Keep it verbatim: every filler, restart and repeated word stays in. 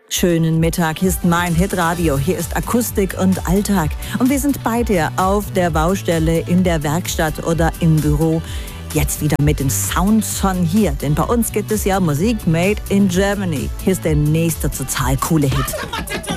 Schönen Mittag, hier ist mein Hitradio, hier ist Akustik und Alltag. Und wir sind bei dir auf der Baustelle, in der Werkstatt oder im Büro. Jetzt wieder mit den Sounds von hier, denn bei uns gibt es ja Musik made in Germany. Hier ist der nächste total coole Hit.